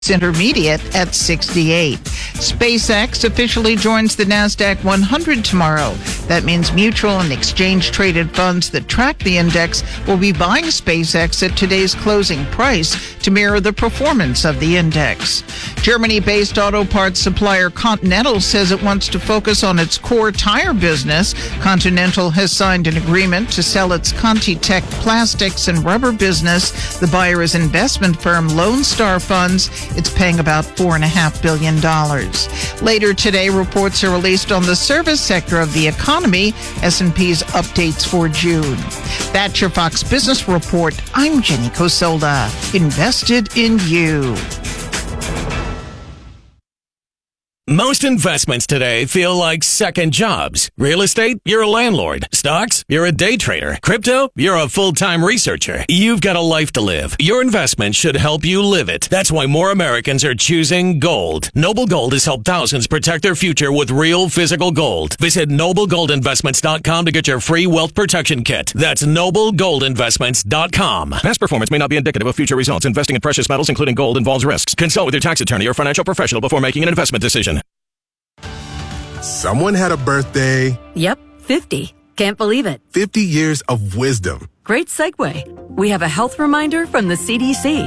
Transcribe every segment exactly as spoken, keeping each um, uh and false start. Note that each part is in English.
Intermediate at sixty-eight. SpaceX officially joins the NASDAQ one hundred tomorrow. That means mutual and exchange-traded funds that track the index will be buying SpaceX at today's closing price to mirror the performance of the index. Germany-based auto parts supplier Continental says it wants to focus on its core tire business. Continental has signed an agreement to sell its ContiTech plastics and rubber business. The buyer is investment firm Lone Star Funds. It's paying about four point five billion dollars. Later today, reports are released on the service sector of the economy, S and P's updates for June. That's your Fox Business Report. I'm Jenny Cosolda. Invested in you. Most investments today feel like second jobs. Real estate, you're a landlord. Stocks, you're a day trader. Crypto, you're a full-time researcher. You've got a life to live. Your investment should help you live it. That's why more Americans are choosing gold. Noble Gold has helped thousands protect their future with real physical gold. Visit noble gold investments dot com to get your free wealth protection kit. That's noble gold investments dot com. Past performance may not be indicative of future results. Investing in precious metals, including gold, involves risks. Consult with your tax attorney or financial professional before making an investment decision. Someone had a birthday. Yep, fifty. Can't believe it. fifty years of wisdom. Great segue. We have a health reminder from the C D C.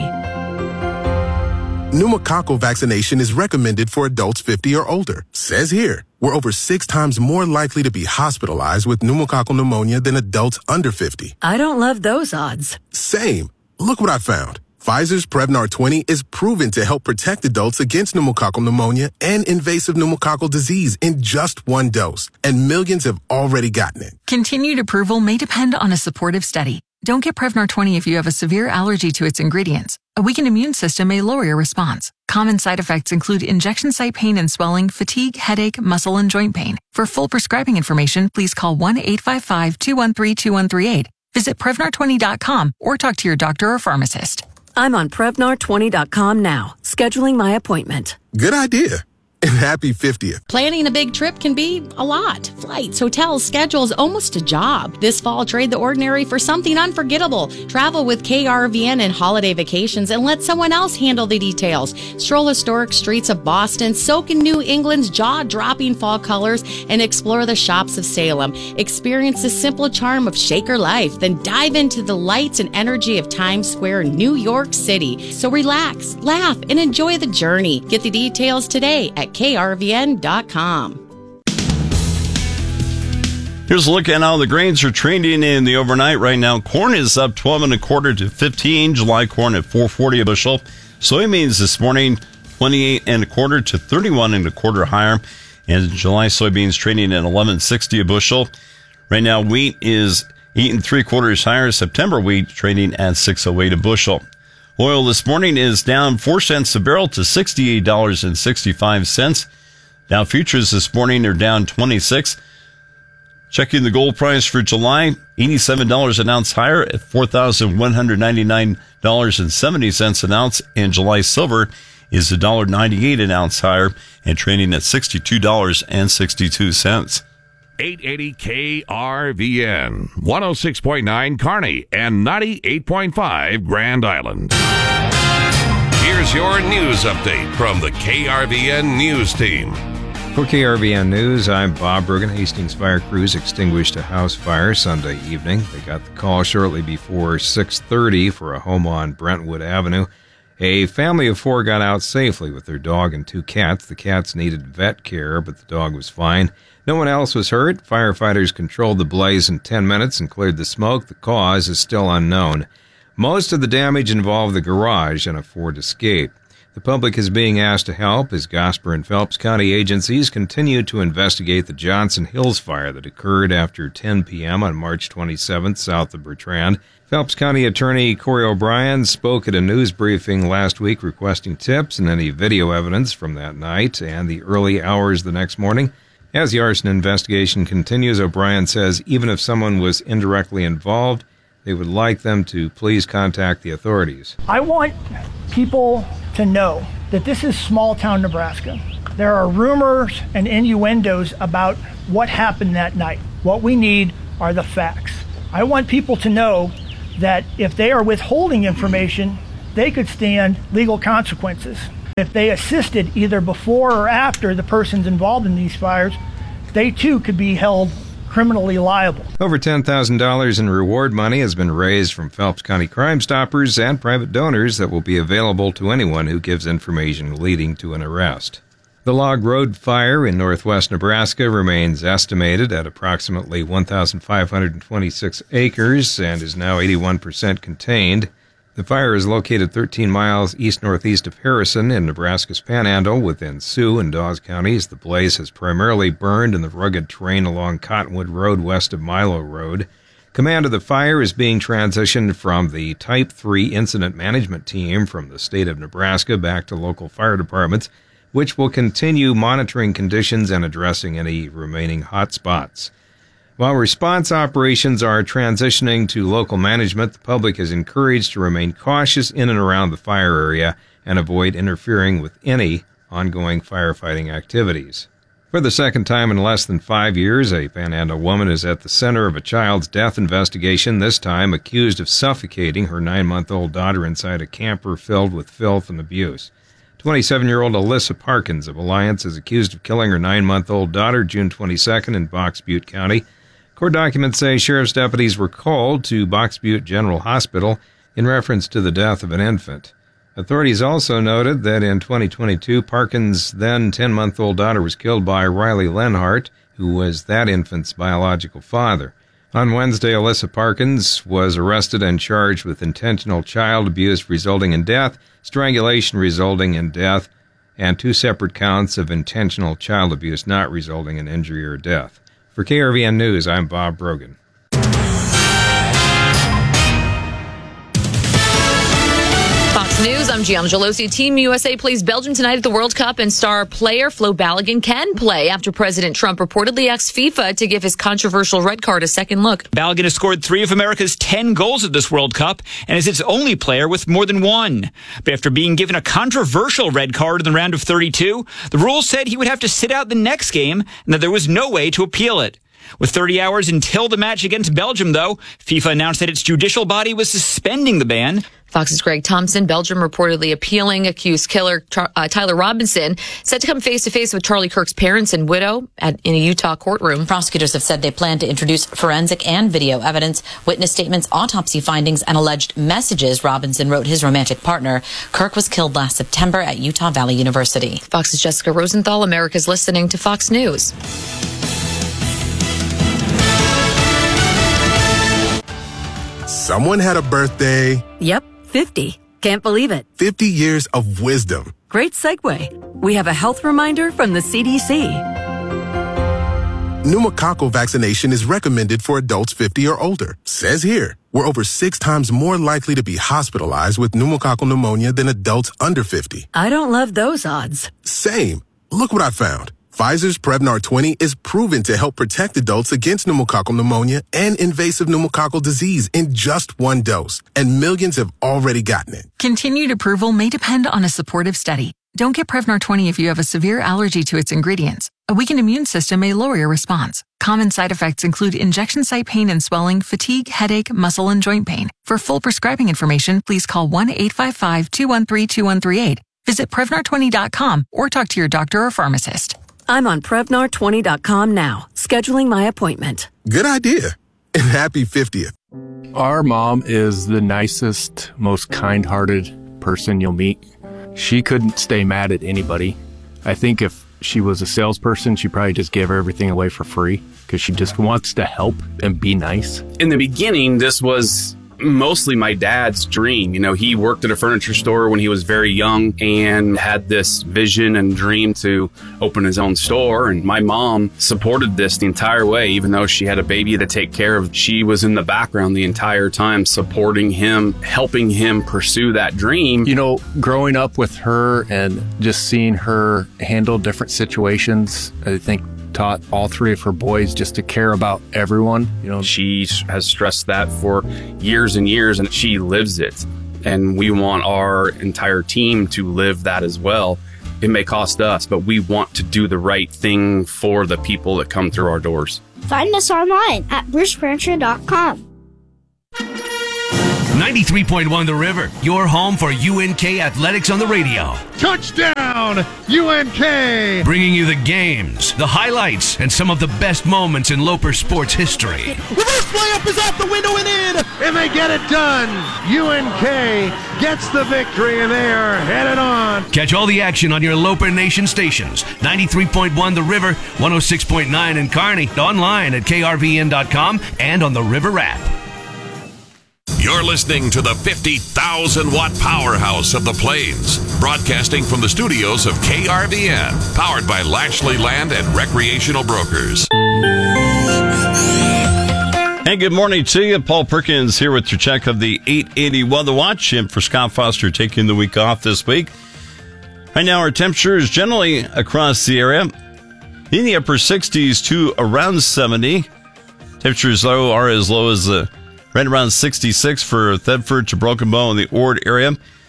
Pneumococcal vaccination is recommended for adults fifty or older. Says here, we're over six times more likely to be hospitalized with pneumococcal pneumonia than adults under fifty. I don't love those odds. Same. Look what I found. Pfizer's Prevnar twenty is proven to help protect adults against pneumococcal pneumonia and invasive pneumococcal disease in just one dose, and millions have already gotten it. Continued approval may depend on a supportive study. Don't get Prevnar twenty if you have a severe allergy to its ingredients. A weakened immune system may lower your response. Common side effects include injection site pain and swelling, fatigue, headache, muscle, and joint pain. For full prescribing information, please call one eight five five, two one three, two one three eight. Visit Prevnar twenty dot com or talk to your doctor or pharmacist. I'm on Prevnar twenty dot com now, scheduling my appointment. Good idea. And happy fiftieth. Planning a big trip can be a lot. Flights, hotels, schedules, almost a job. This fall, trade the ordinary for something unforgettable. Travel with K R V N and Holiday Vacations and let someone else handle the details. Stroll historic streets of Boston, soak in New England's jaw-dropping fall colors, and explore the shops of Salem. Experience the simple charm of Shaker life, then dive into the lights and energy of Times Square, New York City. So relax, laugh, and enjoy the journey. Get the details today at K R V N dot com. Here's a look at how the grains are trading in the overnight. Right now, corn is up twelve and a quarter to fifteen. July corn at four forty a bushel. Soybeans this morning twenty-eight and a quarter to thirty-one and a quarter higher. And July soybeans trading at eleven sixty a bushel. Right now, wheat is eight and three quarters higher. September wheat trading at six oh eight a bushel. Oil this morning is down four cents a barrel to sixty-eight dollars and sixty-five cents. Dow futures this morning are down twenty-six. Checking the gold price for July, eighty-seven dollars an ounce higher at four thousand one hundred ninety-nine dollars and seventy cents an ounce. And July silver is one dollar ninety-eight an ounce higher and trading at sixty-two dollars and sixty-two cents. eight eighty K R V N, one oh six point nine Kearney, and ninety-eight point five Grand Island. Here's your news update from the K R V N News Team. For K R V N News, I'm Bob Bergen. Hastings fire crews extinguished a house fire Sunday evening. They got the call shortly before six thirty for a home on Brentwood Avenue. A family of four got out safely with their dog and two cats. The cats needed vet care, but the dog was fine. No one else was hurt. Firefighters controlled the blaze in ten minutes and cleared the smoke. The cause is still unknown. Most of the damage involved the garage and a Ford Escape. The public is being asked to help as Gosper and Phelps County agencies continue to investigate the Johnson Hills fire that occurred after ten p.m. on March twenty-seventh south of Bertrand. Phelps County Attorney Corey O'Brien spoke at a news briefing last week requesting tips and any video evidence from that night and the early hours the next morning. As the arson investigation continues, O'Brien says even if someone was indirectly involved, they would like them to please contact the authorities. I want people to know that this is small town Nebraska. There are rumors and innuendos about what happened that night. What we need are the facts. I want people to know that if they are withholding information, they could stand legal consequences. If they assisted either before or after the persons involved in these fires, they too could be held criminally liable. Over ten thousand dollars in reward money has been raised from Phelps County Crime Stoppers and private donors that will be available to anyone who gives information leading to an arrest. The Log Road fire in northwest Nebraska remains estimated at approximately one thousand five hundred twenty-six acres and is now eighty-one percent contained. The fire is located thirteen miles east-northeast of Harrison in Nebraska's Panhandle within Sioux and Dawes counties. The blaze has primarily burned in the rugged terrain along Cottonwood Road west of Milo Road. Command of the fire is being transitioned from the Type three Incident Management Team from the state of Nebraska back to local fire departments, which will continue monitoring conditions and addressing any remaining hot spots. While response operations are transitioning to local management, the public is encouraged to remain cautious in and around the fire area and avoid interfering with any ongoing firefighting activities. For the second time in less than five years, a Panhandle woman is at the center of a child's death investigation, this time accused of suffocating her nine-month-old daughter inside a camper filled with filth and abuse. twenty-seven-year-old Alyssa Parkins of Alliance is accused of killing her nine-month-old daughter June twenty-second in Box Butte County. Court documents say sheriff's deputies were called to Box Butte General Hospital in reference to the death of an infant. Authorities also noted that in twenty twenty-two, Parkins' then ten-month-old daughter was killed by Riley Lenhart, who was that infant's biological father. On Wednesday, Alyssa Parkins was arrested and charged with intentional child abuse resulting in death, strangulation resulting in death, and two separate counts of intentional child abuse not resulting in injury or death. For K R V N News, I'm Bob Brogan. Fox News, I'm Gianna Gelosi. Team U S A plays Belgium tonight at the World Cup, and star player Flo Balogun can play after President Trump reportedly asked FIFA to give his controversial red card a second look. Balogun has scored three of America's ten goals at this World Cup and is its only player with more than one. But after being given a controversial red card in the round of thirty-two, the rules said he would have to sit out the next game and that there was no way to appeal it. With thirty hours until the match against Belgium, though, FIFA announced that its judicial body was suspending the ban. Fox's Greg Thompson. Belgium reportedly appealing accused killer uh, Tyler Robinson, set to come face-to-face with Charlie Kirk's parents and widow at, in a Utah courtroom. Prosecutors have said they plan to introduce forensic and video evidence, witness statements, autopsy findings, and alleged messages Robinson wrote his romantic partner. Kirk was killed last September at Utah Valley University. Fox's Jessica Rosenthal. America's listening to Fox News. Someone had a birthday. Yep, fifty. Can't believe it. fifty years of wisdom. Great segue. We have a health reminder from the C D C. Pneumococcal vaccination is recommended for adults fifty or older. Says here, we're over six times more likely to be hospitalized with pneumococcal pneumonia than adults under fifty. I don't love those odds. Same. Look what I found. Pfizer's Prevnar twenty is proven to help protect adults against pneumococcal pneumonia and invasive pneumococcal disease in just one dose. And millions have already gotten it. Continued approval may depend on a supportive study. Don't get Prevnar twenty if you have a severe allergy to its ingredients. A weakened immune system may lower your response. Common side effects include injection site pain and swelling, fatigue, headache, muscle, and joint pain. For full prescribing information, please call one eight five five, two one three, two one three eight. Visit Prevnar twenty dot com or talk to your doctor or pharmacist. I'm on Prevnar twenty dot com now, scheduling my appointment. Good idea. And happy fiftieth. Our mom is the nicest, most kind-hearted person you'll meet. She couldn't stay mad at anybody. I think if she was a salesperson, she'd probably just give everything away for free because she just wants to help and be nice. In the beginning, this was mostly my dad's dream. You know, he worked at a furniture store when he was very young and had this vision and dream to open his own store. And my mom supported this the entire way, even though she had a baby to take care of. She was in the background the entire time, supporting him, helping him pursue that dream. You know, growing up with her and just seeing her handle different situations, I think taught all three of her boys just to care about everyone. You know, she has stressed that for years and years, and she lives it. And we want our entire team to live that as well. It may cost us, but we want to do the right thing for the people that come through our doors. Find us online at bruce furniture dot com. ninety-three point one The River, your home for U N K athletics on the radio. Touchdown, U N K! Bringing you the games, the highlights, and some of the best moments in Loper sports history. Reverse layup is out the window and in, and they get it done. U N K gets the victory, and they are headed on. Catch all the action on your Loper Nation stations. ninety-three point one The River, one oh six point nine in Kearney, online at K R V N dot com and on the River app. You're listening to the fifty thousand watt powerhouse of the Plains, broadcasting from the studios of K R V N, powered by Lashley Land and Recreational Brokers. Hey, good morning to you. Paul Perkins here with your check of the eight eighty Weather Watch. And for Scott Foster taking the week off this week. Right now, our temperature is generally across the area in the upper sixties to around seventy. Temperatures, though, are as low as the right around sixty-six for Thedford to Broken Bow in the Ord area.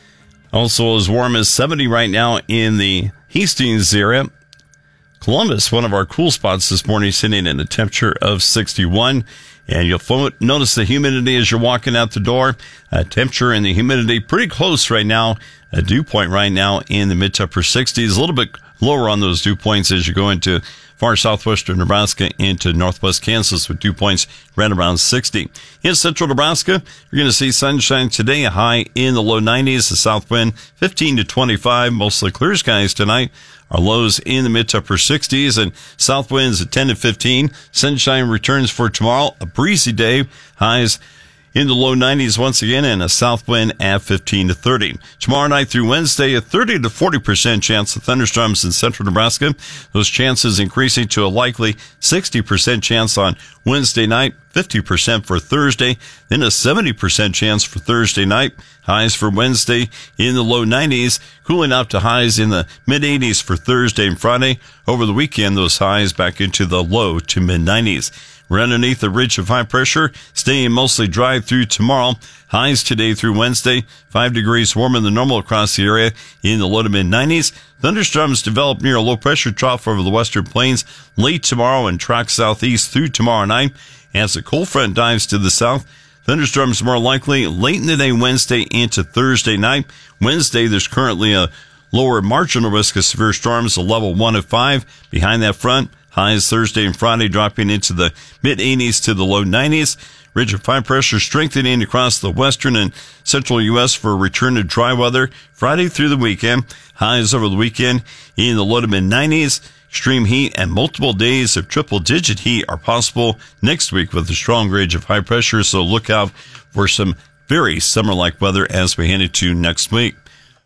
Also as warm as seventy right now in the Hastings area. Columbus, one of our cool spots this morning, sitting in a temperature of sixty-one. And you'll notice the humidity as you're walking out the door. Uh, temperature and the humidity pretty close right now. A dew point right now in the mid to upper sixties. A little bit lower on those dew points as you go into far southwestern Nebraska into northwest Kansas with dew points right around sixty. In central Nebraska, you're going to see sunshine today, a high in the low nineties. The south wind fifteen to twenty-five, mostly clear skies tonight. Our lows in the mid to upper sixties and south winds at ten to fifteen. Sunshine returns for tomorrow. A breezy day. Highs in the low nineties once again and a south wind at fifteen to thirty. Tomorrow night through Wednesday, a thirty to forty percent chance of thunderstorms in central Nebraska. Those chances increasing to a likely sixty percent chance on Wednesday night, fifty percent for Thursday, then a seventy percent chance for Thursday night. Highs for Wednesday in the low nineties, cooling out to highs in the mid eighties for Thursday and Friday. Over the weekend, those highs back into the low to mid nineties. We're underneath the ridge of high pressure, staying mostly dry through tomorrow. Highs today through Wednesday, five degrees warmer than normal across the area in the low to mid nineties. Thunderstorms develop near a low pressure trough over the western plains late tomorrow and track southeast through tomorrow night. As the cold front dives to the south, thunderstorms more likely late in the day Wednesday into Thursday night. Wednesday, there's currently a lower marginal risk of severe storms, a level one of five. Behind that front, highs Thursday and Friday dropping into the mid eighties to the low nineties. Ridge of high pressure strengthening across the western and central U S for a return to dry weather Friday through the weekend. Highs over the weekend in the low to mid nineties. Extreme heat and multiple days of triple digit heat are possible next week with a strong ridge of high pressure. So look out for some very summer-like weather as we head into next week.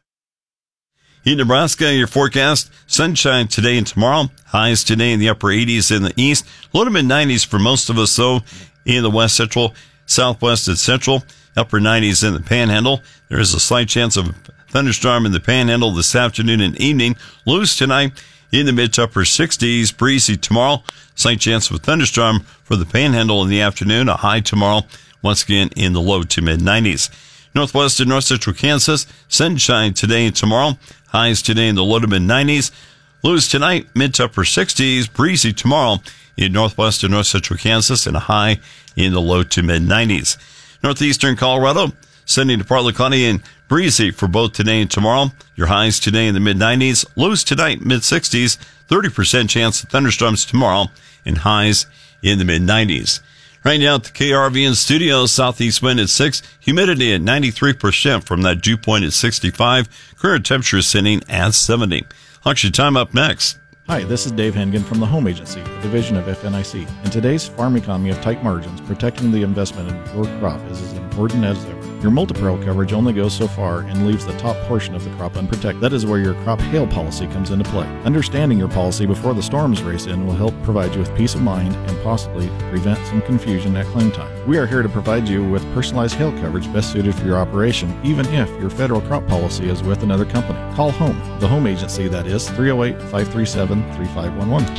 In Nebraska, your forecast, sunshine today and tomorrow. Highs today in the upper eighties in the east. Low to mid nineties for most of us, though, in the west central, southwest, and central. Upper nineties in the panhandle. There is a slight chance of a thunderstorm in the panhandle this afternoon and evening. Lows tonight in the mid to upper sixties. Breezy tomorrow. Slight chance of a thunderstorm for the panhandle in the afternoon. A high tomorrow, once again in the low to mid nineties. Northwest and north central Kansas, sunshine today and tomorrow. Highs today in the low to mid nineties. Lows tonight, mid to upper sixties. Breezy tomorrow in northwest and north central Kansas and a high in the low to mid nineties. Northeastern Colorado, sunny to partly cloudy and breezy for both today and tomorrow. Your highs today in the mid nineties. Lows tonight, mid sixties. thirty percent chance of thunderstorms tomorrow and highs in the mid nineties. Right now at the K R V N studios, southeast wind at six, humidity at ninety-three percent from that dew point at sixty-five. Current temperature sitting at seventy. Auction time up next. Hi, this is Dave Hengen from the Home Agency, a division of F N I C. In today's farm economy of tight margins, protecting the investment in your crop is as important as ever. Your multi-peril coverage only goes so far and leaves the top portion of the crop unprotected. That is where your crop hail policy comes into play. Understanding your policy before the storms race in will help provide you with peace of mind and possibly prevent some confusion at claim time. We are here to provide you with personalized hail coverage best suited for your operation, even if your federal crop policy is with another company. Call Home, the Home Agency, that is three oh eight, five three seven, three five one one.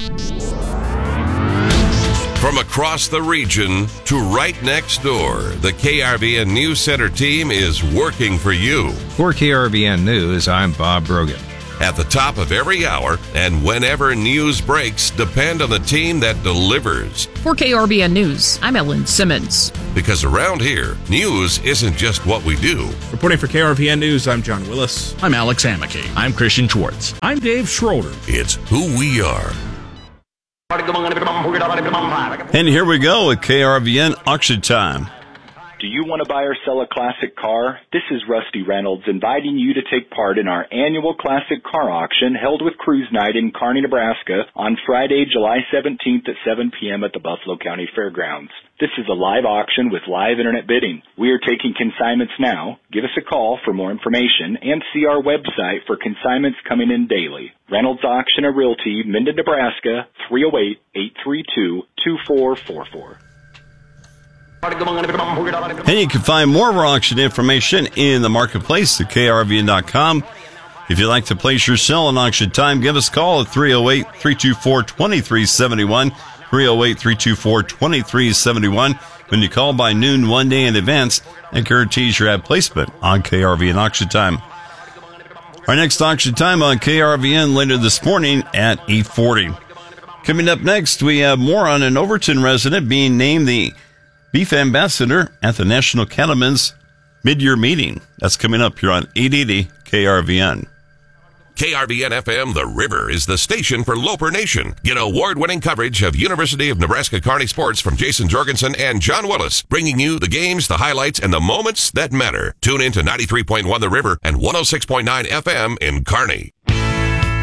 From across the region to right next door, the K R V N News Center team is working for you. For K R V N News, I'm Bob Brogan. At the top of every hour and whenever news breaks, depend on the team that delivers. For K R V N News, I'm Ellen Simmons. Because around here, news isn't just what we do. Reporting for K R V N News, I'm John Willis. I'm Alex Hamake. I'm Christian Schwartz. I'm Dave Schroeder. It's who we are. And here we go at K R V N Auction Time. Do you want to buy or sell a classic car? This is Rusty Reynolds inviting you to take part in our annual classic car auction held with Cruise Night in Kearney, Nebraska on Friday, July seventeenth at seven p.m. at the Buffalo County Fairgrounds. This is a live auction with live internet bidding. We are taking consignments now. Give us a call for more information and see our website for consignments coming in daily. Reynolds Auction and Realty, Minden, Nebraska, three oh eight, eight three two, two four four four. And you can find more of our auction information in the marketplace at K R V N dot com. If you'd like to place your sale on auction time, give us a call at three oh eight, three two four, two three seven one, three oh eight, three two four, two three seven one. When you call by noon one day in advance, that guarantees your ad placement on K R V N Auction Time. Our next auction time on K R V N later this morning at eight forty. Coming up next, we have more on an Overton resident being named the Beef Ambassador at the National Cattlemen's Mid-Year Meeting. That's coming up here on eight eighty K R V N. K R V N F M The River is the station for Loper Nation. Get award-winning coverage of University of Nebraska Kearney sports from Jason Jorgensen and John Willis, bringing you the games, the highlights, and the moments that matter. Tune in to ninety-three point one The River and one oh six point nine F M in Kearney.